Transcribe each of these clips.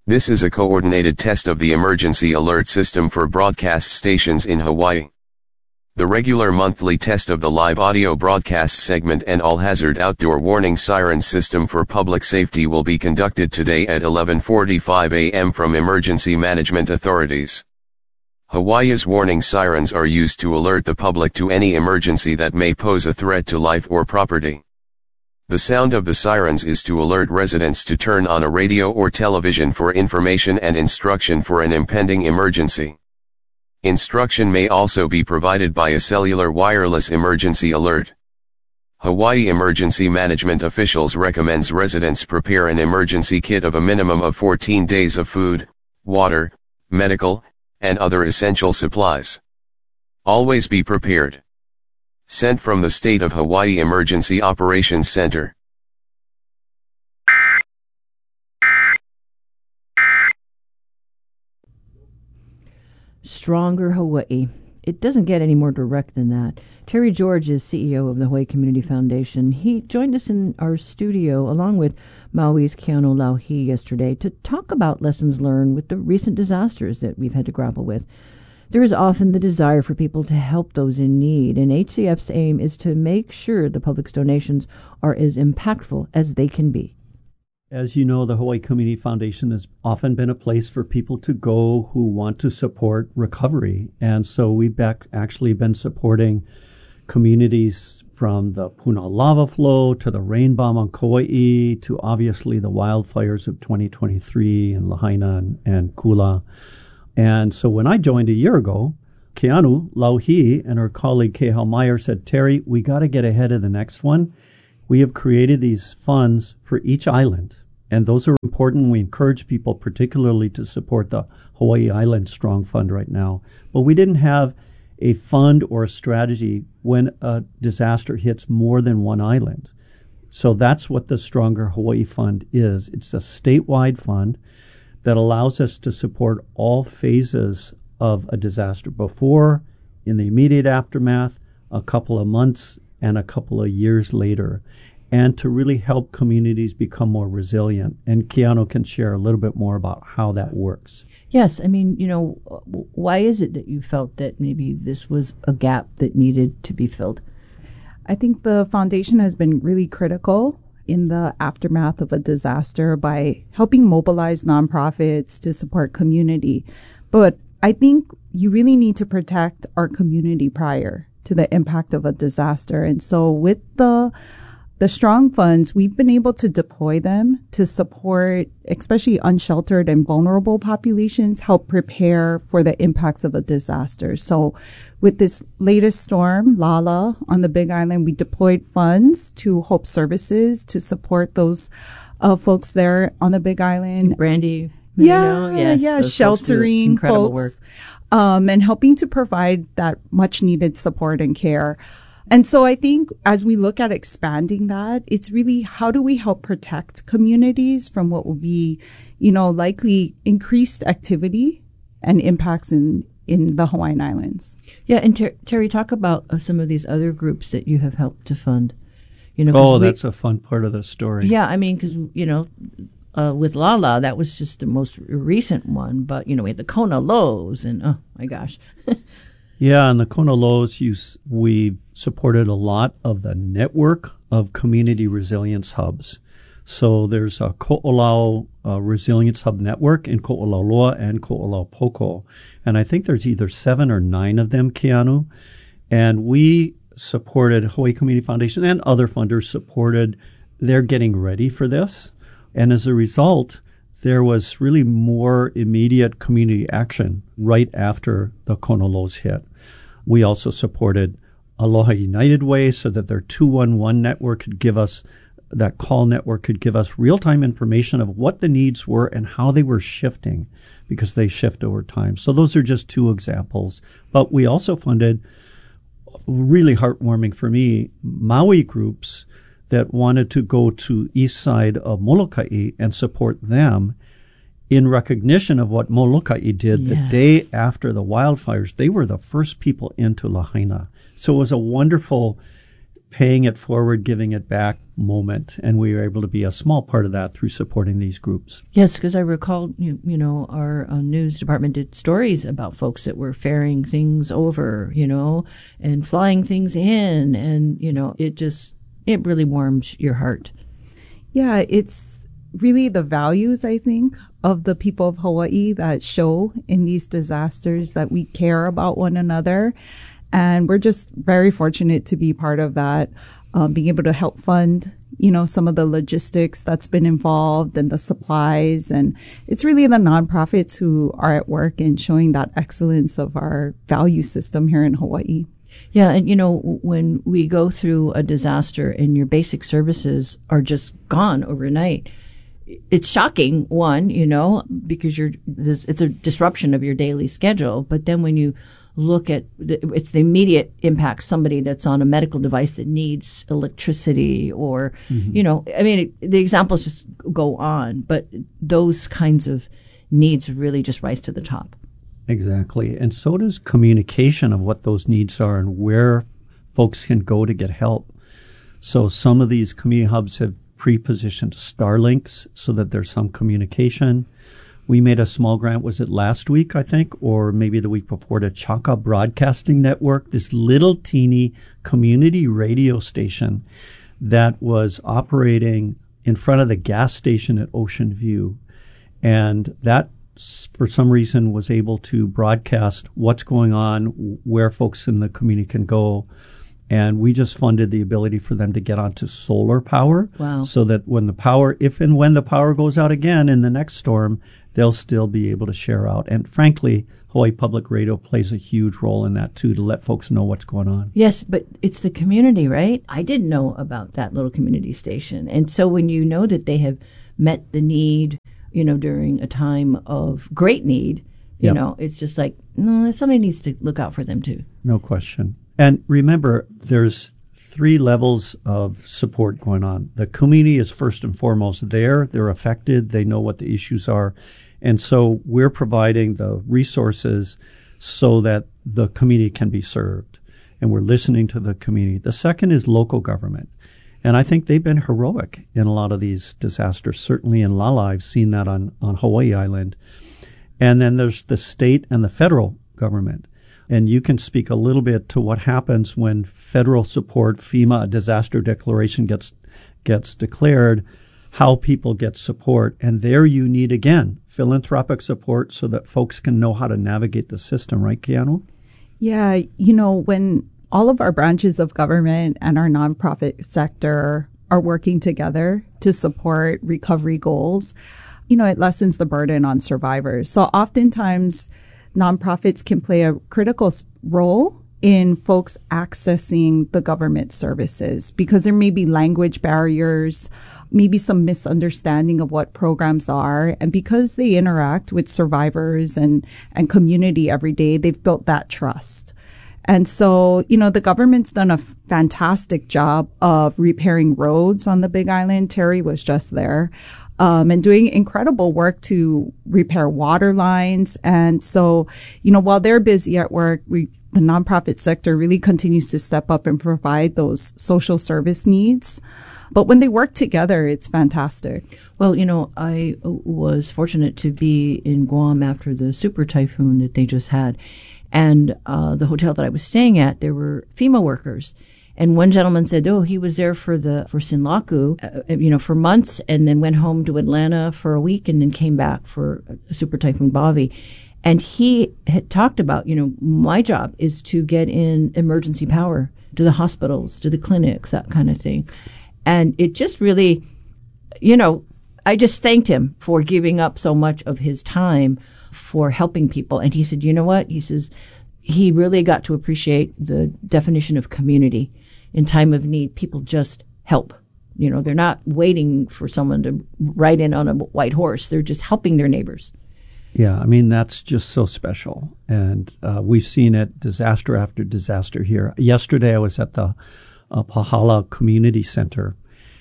This is a coordinated test of the emergency alert system for broadcast stations in Hawaii. The regular monthly test of the live audio broadcast segment and all-hazard outdoor warning siren system for public safety will be conducted today at 11:45 a.m. from emergency management authorities. Hawaii's warning sirens are used to alert the public to any emergency that may pose a threat to life or property. The sound of the sirens is to alert residents to turn on a radio or television for information and instruction for an impending emergency. Instruction may also be provided by a cellular wireless emergency alert. Hawaii emergency management officials recommends residents prepare an emergency kit of a minimum of 14 days of food, water, medical, and other essential supplies. Always be prepared. Sent from the State of Hawaii Emergency Operations Center. Stronger Hawaii. It doesn't get any more direct than that. Terry George is CEO of the Hawaii Community Foundation. He joined us in our studio along with Maui's Keanu Lauhi yesterday to talk about lessons learned with the recent disasters that we've had to grapple with. There is often the desire for people to help those in need, and HCF's aim is to make sure the public's donations are as impactful as they can be. As you know, the Hawaii Community Foundation has often been a place for people to go who want to support recovery. And so we've actually been supporting communities from the Puna lava flow to the rain bomb on Kauai to obviously the wildfires of 2023 in Lahaina and Kula. And so when I joined a year ago, Keanu Lauhi and her colleague Kehal Meyer said, Terry, we got to get ahead of the next one. We have created these funds for each island, and those are important. We encourage people particularly to support the Hawaii Island Strong Fund right now. But we didn't have a fund or a strategy when a disaster hits more than one island. So that's what the Stronger Hawaii Fund is. It's a statewide fund that allows us to support all phases of a disaster before, in the immediate aftermath, a couple of months, and a couple of years later, and to really help communities become more resilient. And Keanu can share a little bit more about how that works. Yes, I mean, why is it that you felt that maybe this was a gap that needed to be filled? I think the foundation has been really critical in the aftermath of a disaster by helping mobilize nonprofits to support community. But I think you really need to protect our community prior to the impact of a disaster. And so with the strong funds, we've been able to deploy them to support especially unsheltered and vulnerable populations, help prepare for the impacts of a disaster. So with this latest storm, Lala, on the Big Island, we deployed funds to Hope Services to support those folks there on the Big Island. Brandy, sheltering folks, and helping to provide that much needed support and care. And so I think as we look at expanding that, it's really how do we help protect communities from what will be, likely increased activity and impacts in the Hawaiian Islands. Yeah, and Terry, talk about some of these other groups that you have helped to fund. That's a fun part of the story. Yeah, I mean, because, with Lala, that was just the most recent one. But, we had the Kona Lows and, oh, my gosh. Yeah, and the Kona Lows, we supported a lot of the network of community resilience hubs. So there's a Ko'olau Resilience Hub Network in Ko'olauloa and Ko'olaupoko. And I think there's either 7 or 9 of them, Keanu. And we supported, Hawaii Community Foundation and other funders supported, they're getting ready for this. And as a result, there was really more immediate community action right after the Kona Lows hit. We also supported Aloha United Way so that their 211 network could give us, that call network could give us real-time information of what the needs were and how they were shifting, because they shift over time. So those are just 2 examples. But we also funded, really heartwarming for me, Maui groups that wanted to go to east side of Molokai and support them in recognition of what Molokai did the day after the wildfires. They were the first people into Lahaina. So it was a wonderful paying it forward, giving it back moment. And we were able to be a small part of that through supporting these groups. Yes, because I recall, you know, our news department did stories about folks that were ferrying things over, you know, and flying things in. And, you know, it really warms your heart. Yeah, it's really the values, I think, of the people of Hawaii that show in these disasters that we care about one another. And we're just very fortunate to be part of that, being able to help fund, you know, some of the logistics that's been involved and the supplies. And it's really the nonprofits who are at work in showing that excellence of our value system here in Hawaii. Yeah, and you know, when we go through a disaster and your basic services are just gone overnight, it's shocking, one, you know, because it's a disruption of your daily schedule. But then when you look at it's the immediate impact, somebody that's on a medical device that needs electricity or, you know, I mean, the examples just go on, but those kinds of needs really just rise to the top. Exactly. And so does communication of what those needs are and where folks can go to get help. So some of these community hubs have pre-positioned Starlinks so that there's some communication. We made a small grant, was it last week, I think, or maybe the week before, to Chaka Broadcasting Network, this little teeny community radio station that was operating in front of the gas station at Ocean View. And that, for some reason, was able to broadcast what's going on, where folks in the community can go. And we just funded the ability for them to get onto solar power. Wow. So that when the power, if and when the power goes out again in the next storm, they'll still be able to share out. And frankly, Hawaii Public Radio plays a huge role in that too, to let folks know what's going on. Yes, but it's the community, right? I didn't know about that little community station. And so when you know that they have met the need, you know, during a time of great need, you know, it's just like, no, somebody needs to look out for them too. No question. And remember, there's 3 levels of support going on. The community is first and foremost there. They're affected. They know what the issues are. And so we're providing the resources so that the community can be served. And we're listening to the community. The second is local government. And I think they've been heroic in a lot of these disasters. Certainly in Lala, I've seen that on Hawaii Island. And then there's the state and the federal government. And you can speak a little bit to what happens when federal support, FEMA, a disaster declaration gets declared, how people get support. And there you need, again, philanthropic support so that folks can know how to navigate the system, right, Keanu? Yeah, you know, when all of our branches of government and our nonprofit sector are working together to support recovery goals, you know, it lessens the burden on survivors. So oftentimes, nonprofits can play a critical role in folks accessing the government services because there may be language barriers, maybe some misunderstanding of what programs are. And because they interact with survivors and community every day, they've built that trust. And so, you know, the government's done a fantastic job of repairing roads on the Big Island. Terry was just there. And doing incredible work to repair water lines. And so, you know, while they're busy at work, the nonprofit sector really continues to step up and provide those social service needs. But when they work together, it's fantastic. Well, you know, I was fortunate to be in Guam after the super typhoon that they just had. And the hotel that I was staying at, there were FEMA workers. And one gentleman said, he was there for Sinlaku, for months, and then went home to Atlanta for a week and then came back for Super Typhoon Bobby. And he had talked about, you know, my job is to get in emergency power to the hospitals, to the clinics, that kind of thing. And it just really, you know, I just thanked him for giving up so much of his time for helping people. And he said, you know what? He says he really got to appreciate the definition of community. In time of need, people just help. You know, they're not waiting for someone to ride in on a white horse. They're just helping their neighbors. Yeah, I mean, that's just so special. And we've seen it disaster after disaster here. Yesterday, I was at the Pahala Community Center,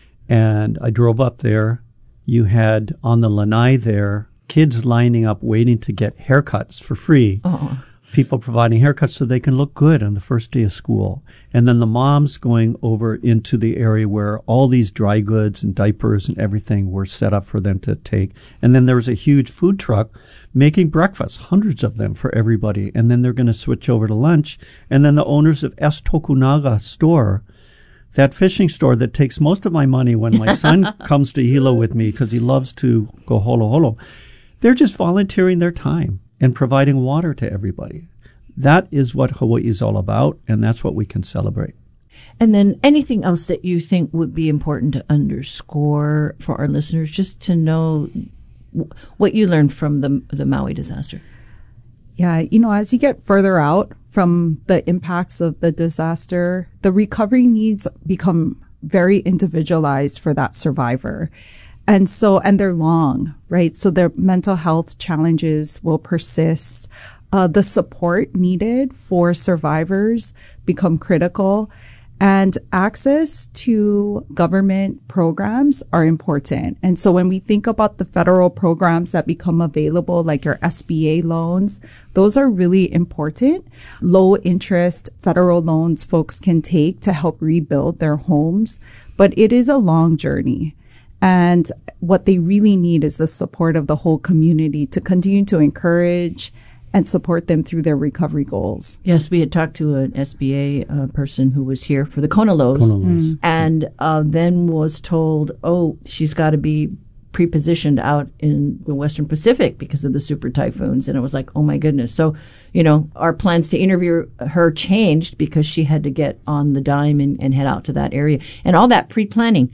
and I drove up there. You had on the lanai there kids lining up waiting to get haircuts for free. people providing haircuts so they can look good on the first day of school. And then the moms going over into the area where all these dry goods and diapers and everything were set up for them to take. And then there was a huge food truck making breakfast, hundreds of them for everybody. And then they're going to switch over to lunch. And then the owners of S. Tokunaga store, that fishing store that takes most of my money when my son comes to Hilo with me because he loves to go holo holo, they're just volunteering their time and providing water to everybody. That is what Hawaii is all about, and that's what we can celebrate. And then anything else that you think would be important to underscore for our listeners, just to know what you learned from the Maui disaster? Yeah, as you get further out from the impacts of the disaster, the recovery needs become very individualized for that survivor. And they're long, right? So their mental health challenges will persist. The support needed for survivors become critical, and access to government programs are important. And so when we think about the federal programs that become available, like your SBA loans, those are really important. Low interest federal loans folks can take to help rebuild their homes, but it is a long journey. And what they really need is the support of the whole community to continue to encourage and support them through their recovery goals. Yes, we had talked to an SBA person who was here for the Kona Lows, and then was told, she's got to be pre-positioned out in the Western Pacific because of the super typhoons. And it was like, oh my goodness. So, our plans to interview her changed because she had to get on the dime and head out to that area. And all that pre-planning,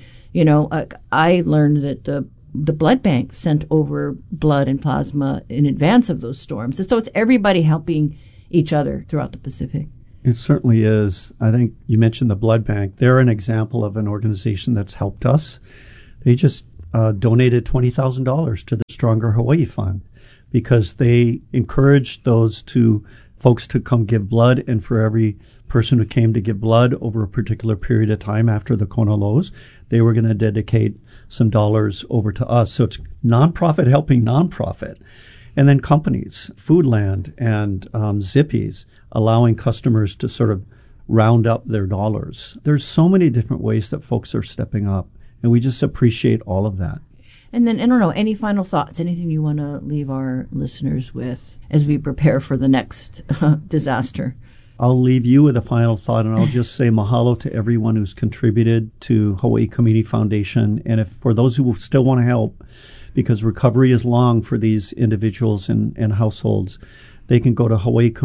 I learned that the blood bank sent over blood and plasma in advance of those storms. And so it's everybody helping each other throughout the Pacific. It certainly is. I think you mentioned the blood bank. They're an example of an organization that's helped us. They just donated $20,000 to the Stronger Hawaii Fund because they encouraged those folks to come give blood, and for every person who came to give blood over a particular period of time after the Kona Lows, they were going to dedicate some dollars over to us. So it's nonprofit helping nonprofit. And then companies, Foodland and Zippy's, allowing customers to sort of round up their dollars. There's so many different ways that folks are stepping up, and we just appreciate all of that. And then, I don't know, any final thoughts, anything you want to leave our listeners with as we prepare for the next disaster? I'll leave you with a final thought, and I'll just say mahalo to everyone who's contributed to Hawaii Community Foundation. And for those who still want to help, because recovery is long for these individuals and households, they can go to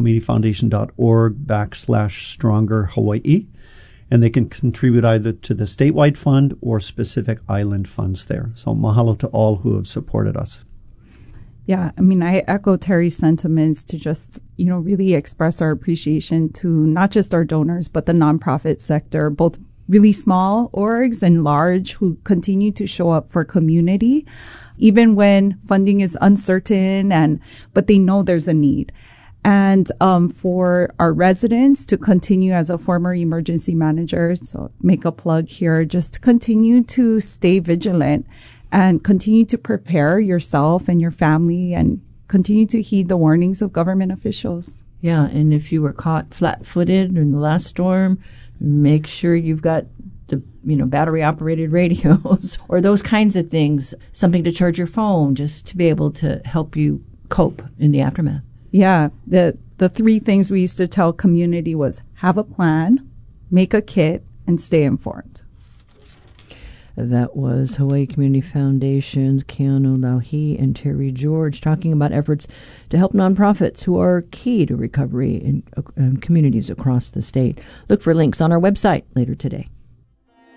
hawaiicommunityfoundation.org/StrongerHawaii, and they can contribute either to the statewide fund or specific island funds there. So mahalo to all who have supported us. Yeah, I echo Terry's sentiments to just, really express our appreciation to not just our donors, but the nonprofit sector, both really small orgs and large, who continue to show up for community, even when funding is uncertain, but they know there's a need. And for our residents to continue, as a former emergency manager, so make a plug here, just continue to stay vigilant and continue to prepare yourself and your family, and continue to heed the warnings of government officials. Yeah, and if you were caught flat-footed in the last storm, make sure you've got the battery-operated radios or those kinds of things, something to charge your phone, just to be able to help you cope in the aftermath. Yeah, the three things we used to tell community was have a plan, make a kit, and stay informed. That was Hawaii Community Foundation's Keanu Lauhi and Terry George talking about efforts to help nonprofits who are key to recovery in communities across the state. Look for links on our website later today.